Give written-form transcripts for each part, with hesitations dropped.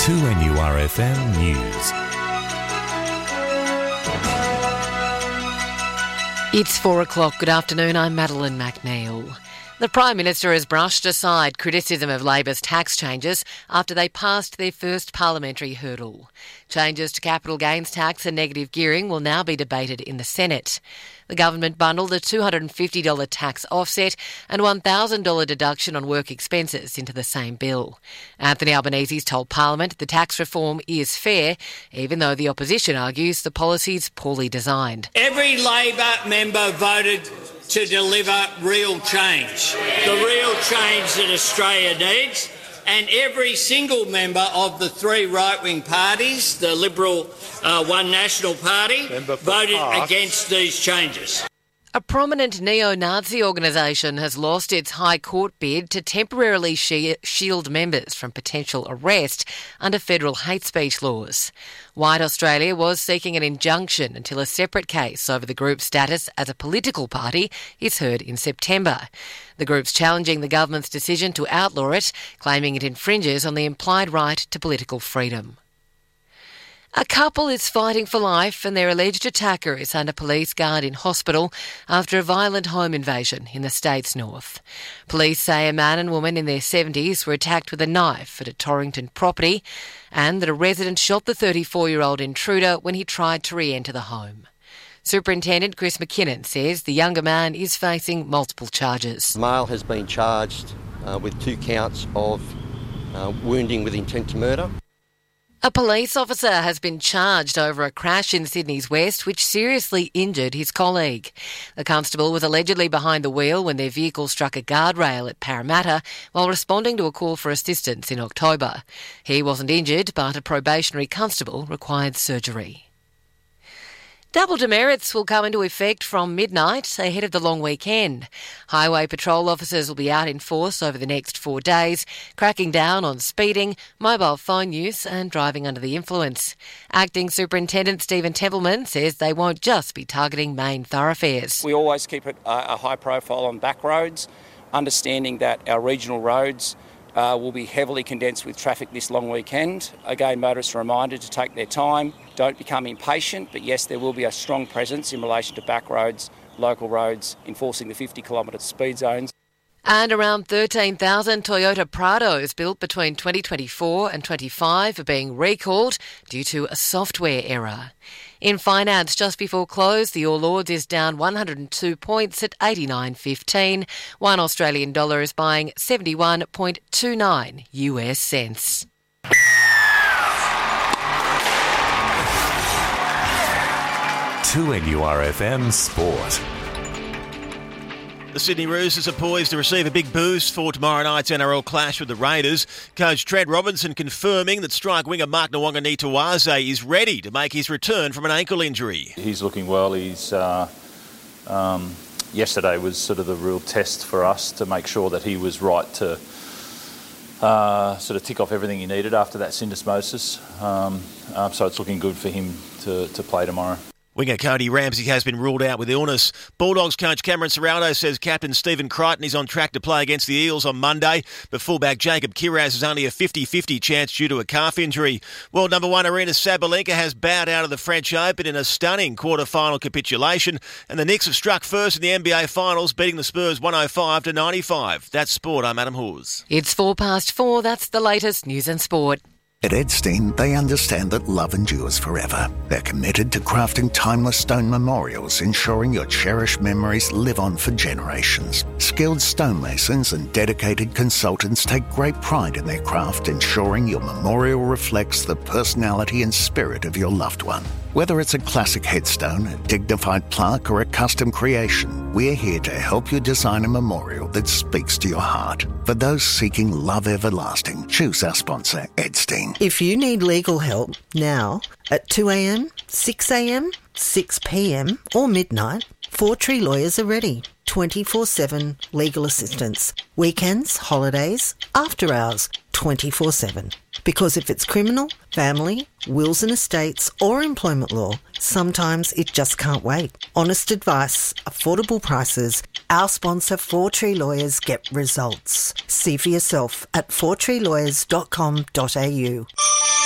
2NURFM News. It's 4 o'clock. Good afternoon. I'm Madeline McNeil. The Prime Minister has brushed aside criticism of Labor's tax changes after they passed their first parliamentary hurdle. Changes to capital gains tax and negative gearing will now be debated in the Senate. The government bundled a $250 tax offset and $1,000 deduction on work expenses into the same bill. Anthony Albanese's told Parliament the tax reform is fair, even though the opposition argues the policy's poorly designed. Every Labor member voted to deliver real change, the real change that Australia needs, and every single member of the three right-wing parties, the Liberal One National Party, voted against these changes. A prominent neo-Nazi organisation has lost its High Court bid to temporarily shield members from potential arrest under federal hate speech laws. White Australia was seeking an injunction until a separate case over the group's status as a political party is heard in September. The group's challenging the government's decision to outlaw it, claiming it infringes on the implied right to political freedom. A couple is fighting for life and their alleged attacker is under police guard in hospital after a violent home invasion in the state's north. Police say a man and woman in their 70s were attacked with a knife at a Torrington property and that a resident shot the 34-year-old intruder when he tried to re-enter the home. Superintendent Chris McKinnon says the younger man is facing multiple charges. The male has been charged with 2 counts of wounding with intent to murder. A police officer has been charged over a crash in Sydney's West which seriously injured his colleague. The constable was allegedly behind the wheel when their vehicle struck a guardrail at Parramatta while responding to a call for assistance in October. He wasn't injured, but a probationary constable required surgery. Double demerits will come into effect from midnight ahead of the long weekend. Highway patrol officers will be out in force over the next 4 days, cracking down on speeding, mobile phone use and driving under the influence. Acting Superintendent Stephen Templeman says they won't just be targeting main thoroughfares. We always keep it a high profile on back roads, understanding that our regional roads will be heavily condensed with traffic this long weekend. Again, motorists are reminded to take their time, don't become impatient, but yes, there will be a strong presence in relation to back roads, local roads, enforcing the 50-kilometre speed zones. And around 13,000 Toyota Prados built between 2024 and 25 are being recalled due to a software error. In finance, just before close, the All Ords is down 102 points at 89.15. One Australian dollar is buying 71.29 US cents. To NURFM Sport. The Sydney Roosters are poised to receive a big boost for tomorrow night's NRL clash with the Raiders. Coach Trent Robinson confirming that strike winger Mark Nawaqanitawase is ready to make his return from an ankle injury. He's looking well. Yesterday was sort of the real test for us to make sure that he was right to sort of tick off everything he needed after that syndesmosis. So it's looking good for him to play tomorrow. Winger Cody Ramsey has been ruled out with illness. Bulldogs coach Cameron Ciraldo says captain Stephen Crichton is on track to play against the Eels on Monday, but fullback Jacob Kiraz has only a 50-50 chance due to a calf injury. World number 1 Aryna Sabalenka has bowed out of the French Open in a stunning quarter-final capitulation, and the Knicks have struck first in the NBA Finals, beating the Spurs 105-95. That's sport. I'm Adam Hawes. It's 4:04. That's the latest news and sport. At Edstein, they understand that love endures forever. They're committed to crafting timeless stone memorials, ensuring your cherished memories live on for generations. Skilled stonemasons and dedicated consultants take great pride in their craft, ensuring your memorial reflects the personality and spirit of your loved one. Whether it's a classic headstone, a dignified plaque, or a custom creation, we're here to help you design a memorial that speaks to your heart. For those seeking love everlasting, choose our sponsor, Edstein. If you need legal help now at 2 a.m, 6 a.m, 6 p.m, or midnight, Four Tree Lawyers are ready. 24/7 legal assistance. Weekends, holidays, after hours, 24/7. Because if it's criminal, family, wills and estates, or employment law, sometimes it just can't wait. Honest advice, affordable prices. Our sponsor, Four Tree Lawyers, get results. See for yourself at fourtreelawyers.com.au.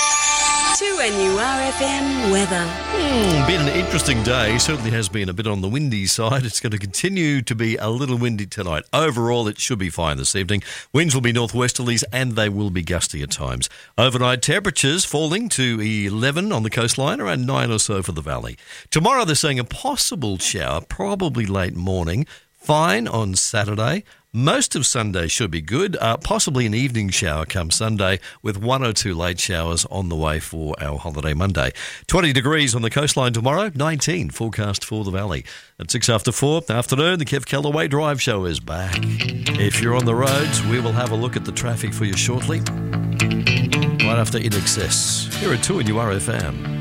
2NURFM weather. Been an interesting day. Certainly has been a bit on the windy side. It's going to continue to be a little windy tonight. Overall, it should be fine this evening. Winds will be northwesterlies and they will be gusty at times. Overnight temperatures falling to 11 on the coastline, around 9 or so for the valley. Tomorrow they're saying a possible shower, probably late morning. Fine on Saturday. Most of Sunday should be good. Possibly an evening shower come Sunday with 1 or 2 late showers on the way for our holiday Monday. 20 degrees on the coastline tomorrow, 19 forecast for the valley. At 6 after 4 afternoon, the Kev Callaway Drive Show is back. If you're on the roads, we will have a look at the traffic for you shortly. Right after In Excess, here at 2NURFM.